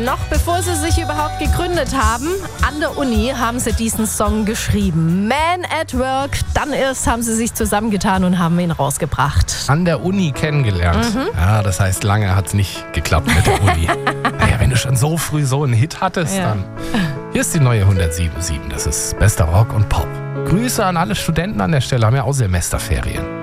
Noch bevor sie sich überhaupt gegründet haben, an der Uni haben sie diesen Song geschrieben. Man at Work, dann erst haben sie sich zusammengetan und haben ihn rausgebracht. An der Uni kennengelernt. Ja, das heißt, lange hat es nicht geklappt mit der Uni. Naja, wenn du schon so früh so einen Hit hattest, dann... Hier ist die neue 107.7. Das ist bester Rock und Pop. Grüße an alle Studenten an der Stelle, haben ja auch Semesterferien.